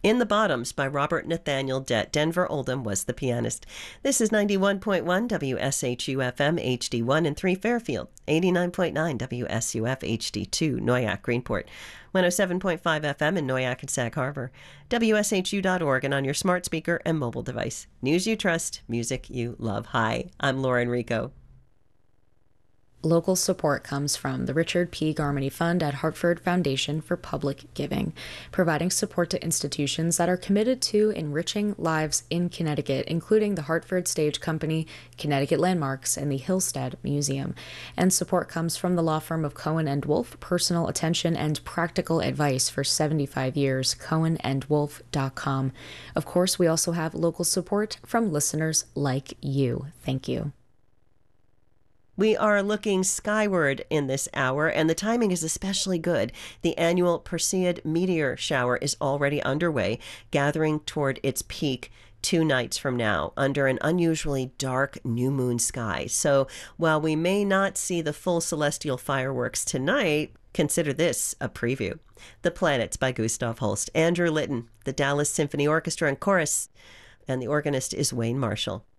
In the Bottoms by Robert Nathaniel Dett. Denver Oldham was the pianist. This is 91.1 WSHU FM HD1 in 3 Fairfield, 89.9 WSUF HD2 Noyak Greenport, 107.5 FM in Noyak and Sag Harbor, WSHU.org, and on your smart speaker and mobile device. News you trust, music you love. Hi, I'm Laura Enrico. Local support comes from the Richard P. Garmany Fund at Hartford Foundation for Public Giving, providing support to institutions that are committed to enriching lives in Connecticut, including the Hartford Stage Company, Connecticut Landmarks, and the Hillstead Museum. And support comes from the law firm of Cohen and Wolf, personal attention and practical advice for 75 years, cohenandwolf.com. Of course, we also have local support from listeners like you. Thank you. We are looking skyward in this hour, and the timing is especially good. The annual Perseid meteor shower is already underway, gathering toward its peak 2 nights from now under an unusually dark new moon sky. So while we may not see the full celestial fireworks tonight, consider this a preview. The Planets by Gustav Holst, Andrew Litton, the Dallas Symphony Orchestra and Chorus, and the organist is Wayne Marshall.